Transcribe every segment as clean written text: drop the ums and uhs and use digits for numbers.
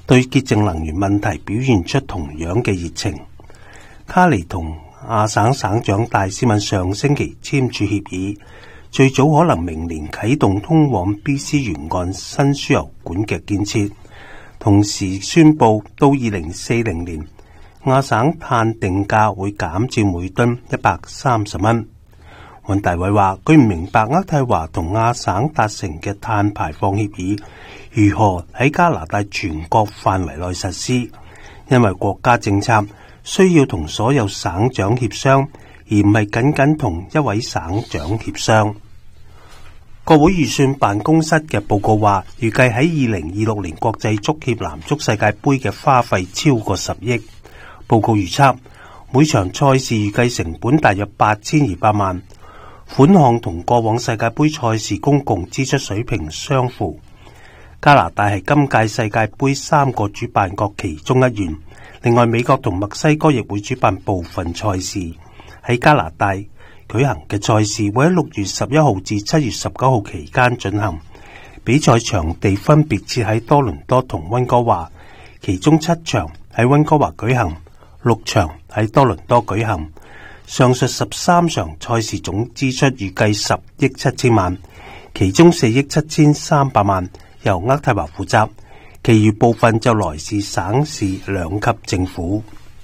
對潔淨能源問題表現出同樣嘅熱情。卡尼同亞省省長戴斯敏上星期簽署協議，最早可能明年啟動通往 BC 沿岸新輸油管嘅建設，同時宣布到2040年，亞省碳定價會減至每噸130蚊。尹大偉話：佢唔明白渥太華同亞省達成嘅碳排放協議如何喺加拿大全國範圍內實施，因為國家政策需要同所有省長協商，而唔係僅僅同一位省長協商。國會預算辦公室嘅報告話，預計喺2026年國際足協男足世界盃嘅花費超過10億。報告預測每場賽事預計成本大約8200萬，款項同過往世界盃賽事公共支出水平相符。加拿大係今屆世界盃3個主辦國其中一員，另外美國同墨西哥亦會主辦部分賽事。喺加拿大舉行嘅賽事會喺6月11號至7月19號期間進行，比賽場地分別設喺多倫多同溫哥華，其中7場喺溫哥華舉行，6場喺多倫多舉行。上述13場賽事總支出預計10億7千萬，其中4億7300萬由渥太華負責，其餘部分就來自省市2級政府。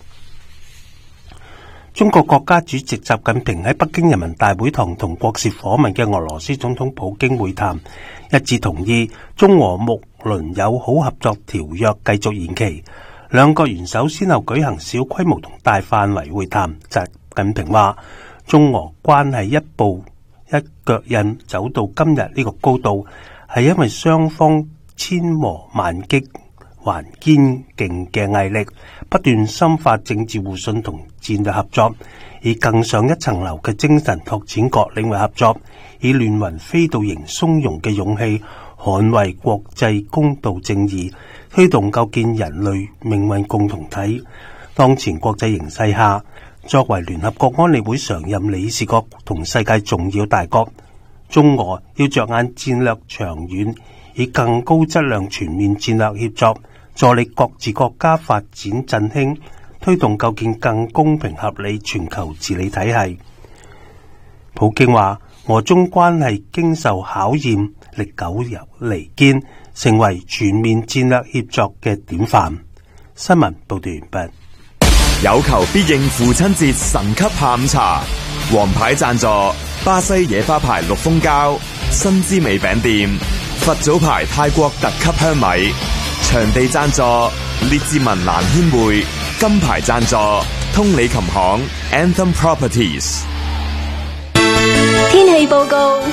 中國國家主席習近平喺北京人民大會堂同國事訪問嘅俄羅斯總統普京會談，一致同意中俄睦鄰友好合作條約繼續延期。兩國元首先後舉行小規模同大範圍會談。習近平話：中俄關係一步一腳印走到今日呢個高度，係因為雙方千磨萬擊還堅勁嘅毅力，不斷深化政治互信同戰略合作，以更上一層樓嘅精神拓展各領域合作，以亂雲飛渡型從容嘅勇氣捍衛國際公道正義，推動構建人類命運共同體。當前國際形勢下，作為聯合國安理會常任理事國同世界重要大國，中俄要着眼戰略長遠，以更高質量全面戰略協作，助力各自國家發展振興，推動構建更公平合理全球治理體系。普京話：俄中關係經受考驗，歷久彌堅，成為全面戰略協作嘅典範。新聞報道完畢。 有求必應父親節神級下午茶，王牌贊助巴西野花牌綠蜂膠、新滋味餅店、佛祖牌泰國特級香米。場地贊助列治文蘭軒會，金牌贊助通利琴行 Anthem Properties。 天氣報告：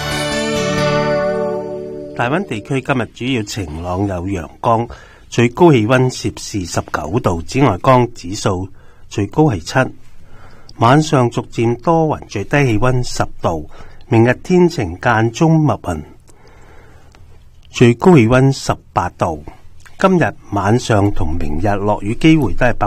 大溫地區今日主要晴朗有陽光，最高氣溫攝氏19度，紫外光指數最高係7。晚上逐漸多雲，最低氣溫10度。明日天晴間中密雲，最高氣溫18度。今日晚上同明日落雨機會都係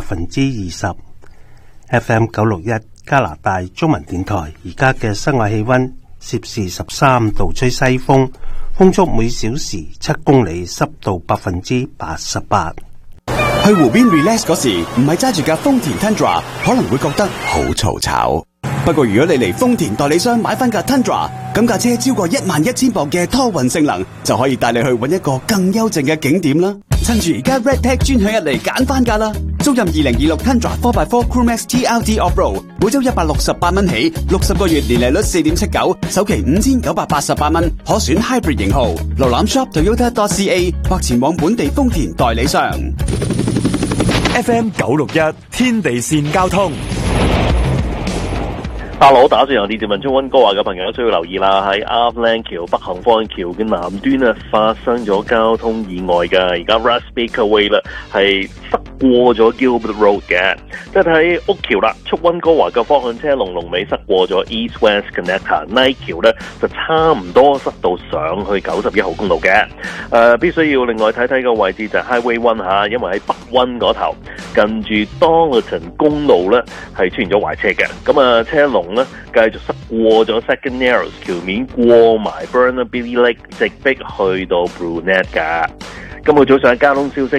20%。FM 961加拿大中文電台，而家嘅室外氣溫攝氏13度，吹西風，風速每小時7公里，濕度88%。 去湖邊 relax 嗰時，唔係揸住架豐田 Tundra， 可能會覺得好嘈吵。不過如果你嚟豐田代理商買翻架 Tundra， 咁架車超過11000磅嘅拖運性能，就可以帶你去搵一個更幽靜嘅景點啦。趁住而家 Redtech 專享日嚟揀翻架啦！租任2026 Tundra 4x4 Crewmax TLT Off-Road， 每周168蚊起，60個月年利率 4.79%， 首期5988蚊，可選 Hybrid 型號。瀏覽 shop toyota.ca 或前往本地豐田代理商。 FM 961天地線交通。 Hello， 打算由列治文出溫哥華嘅朋友需要留意啦，喺 Avelanche 橋北行方向橋嘅南端啊，發生咗交通意外嘅，而家 Russbaker Way 啦係塞過咗 Gilbert Road 嘅，即係喺屋橋啦，出溫哥華嘅方向車龍尾塞過咗 East West Connector， 呢橋咧就差唔多塞到上去91號公路嘅，必須要另外睇睇個位置就係 Highway 1嚇，因為喺北溫嗰頭近住 Donaldson 公路咧係出現咗壞車嘅，咁啊車龍咧繼續塞過咗 Second Narrows 橋面，過埋 Burnaby Lake， 直逼去到 Brunette 噶。今日早上嘅交通消息。